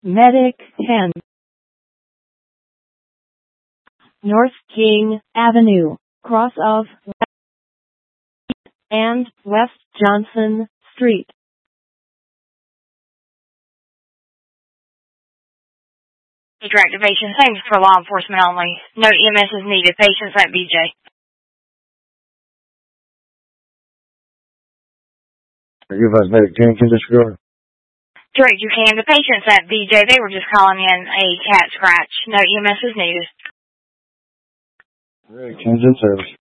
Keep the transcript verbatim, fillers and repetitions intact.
Medic ten. North King Avenue, cross of and West Johnson Street. Major activation. Thanks for law enforcement only. No E M S is needed. Patients at B J. Give us medic ten, can disregard. Direct you can. The patients at B J, they were just calling in a cat scratch. No E M S is needed. Medic ten's in service.